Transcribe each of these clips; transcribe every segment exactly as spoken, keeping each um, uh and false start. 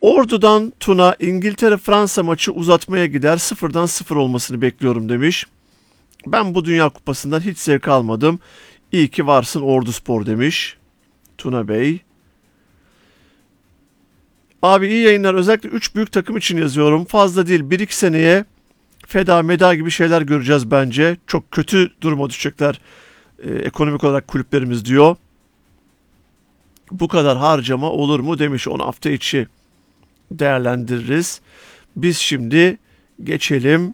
Ordu'dan Tuna İngiltere-Fransa maçı uzatmaya gider, sıfırdan sıfır olmasını bekliyorum demiş. Ben bu Dünya Kupası'ndan hiç zevk almadım. İyi ki varsın Orduspor demiş Tuna Bey. Abi iyi yayınlar, özellikle üç büyük takım için yazıyorum. Fazla değil, bir iki seneye feda meda gibi şeyler göreceğiz bence. Çok kötü duruma düşecekler e, ekonomik olarak kulüplerimiz diyor. Bu kadar harcama olur mu demiş, onu hafta içi değerlendiririz. Biz şimdi geçelim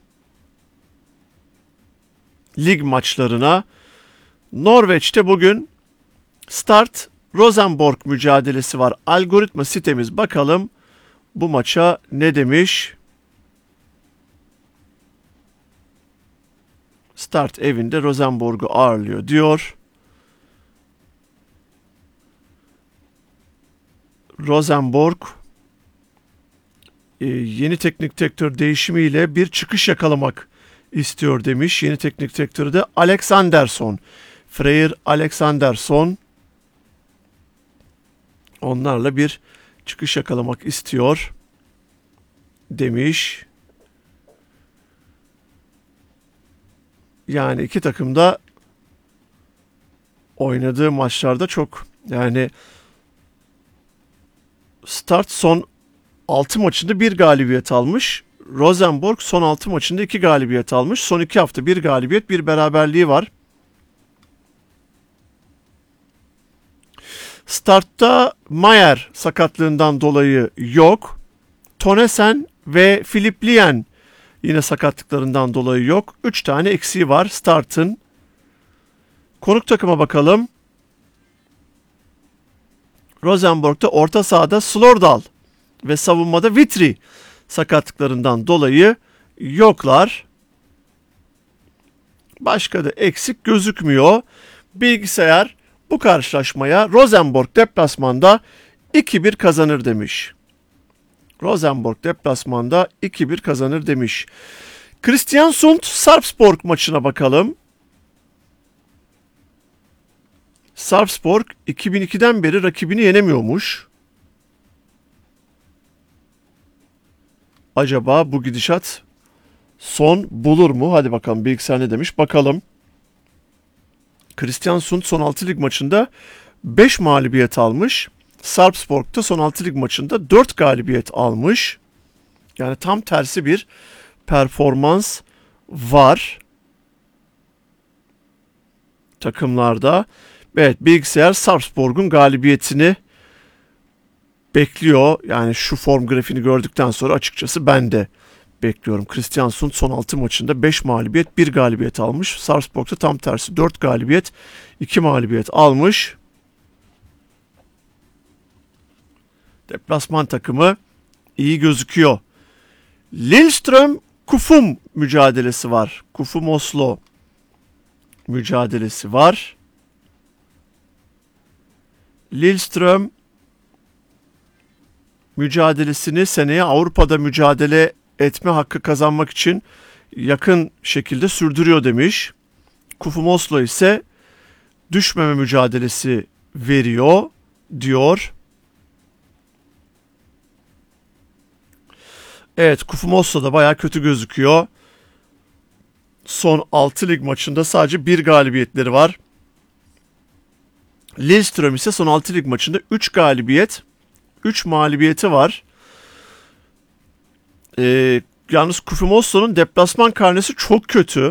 lig maçlarına. Norveç'te bugün Start Rosenborg mücadelesi var. Algoritma sitemiz bakalım bu maça ne demiş? Start evinde Rosenborg'u ağırlıyor diyor. Rosenborg e, yeni teknik direktör değişimiyle bir çıkış yakalamak istiyor demiş. Yeni teknik direktörü de Alexandersson. Freyr Alexandersson. Onlarla bir çıkış yakalamak istiyor demiş. Yani iki takım da oynadığı maçlarda çok, yani Start son altı maçında bir galibiyet almış. Rosenborg son altı maçında iki galibiyet almış. Son iki hafta bir galibiyet, bir beraberliği var. Start'ta Mayer sakatlığından dolayı yok. Tonesen ve Filip Lien yine sakatlıklarından dolayı yok. üç tane eksiği var Start'ın. Konuk takıma bakalım. Rosenborg'da orta sahada Slordal ve savunmada Vitri sakatlıklarından dolayı yoklar. Başka da eksik gözükmüyor. Bilgisayar bu karşılaşmaya Rosenborg deplasmanda iki bir kazanır demiş. Rosenborg deplasmanda iki bir kazanır demiş. Kristiansund Sarpsborg maçına bakalım. Sarpsborg iki bin ikiden beri rakibini yenemiyormuş. Acaba bu gidişat son bulur mu? Hadi bakalım bilgisayar ne demiş bakalım. Kristiansund son altı lig maçında beş mağlubiyet almış. Sarpsborg da son altı lig maçında dört galibiyet almış. Yani tam tersi bir performans var takımlarda. Evet, bilgisayar Sarpsborg'un galibiyetini bekliyor. Yani şu form grafiğini gördükten sonra açıkçası ben de bekliyorum. Kristiansund son altı maçında beş mağlubiyet, bir galibiyet almış. Sarpsborg'da tam tersi dört galibiyet, iki mağlubiyet almış. Deplasman takımı iyi gözüküyor. Lillestrøm Kufum mücadelesi var. Kufum Oslo mücadelesi var. Lillestrøm mücadelesini seneye Avrupa'da mücadele etme hakkı kazanmak için yakın şekilde sürdürüyor demiş. Kufum Oslo ise düşmeme mücadelesi veriyor diyor. Evet, Kufum Oslo da bayağı kötü gözüküyor. Son altı lig maçında sadece bir galibiyetleri var. Lillestrøm ise son altı lig maçında üç galibiyet, üç mağlubiyeti var. Ee, yalnız Kufum Oslo'nun deplasman karnesi çok kötü.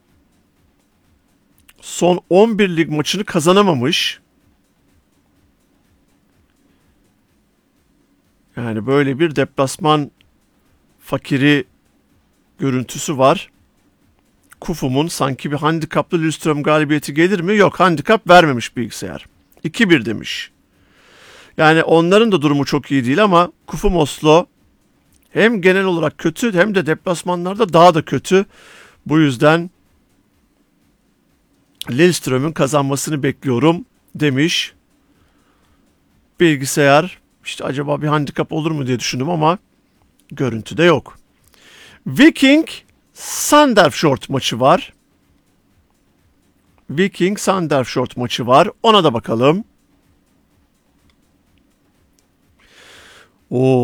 Son on bir lig maçını kazanamamış. Yani böyle bir deplasman fakiri görüntüsü var. Kufum'un sanki bir handikaplı Lillestrøm galibiyeti gelir mi? Yok, handikap vermemiş bilgisayar. iki bir demiş. Yani onların da durumu çok iyi değil ama Kufum Oslo hem genel olarak kötü hem de deplasmanlarda daha da kötü. Bu yüzden Lillestrøm'ün kazanmasını bekliyorum demiş. Bilgisayar işte acaba bir handikap olur mu diye düşündüm ama görüntüde yok. Viking Sandefjord maçı var. Viking Sandefjord maçı var. Ona da bakalım. Oo.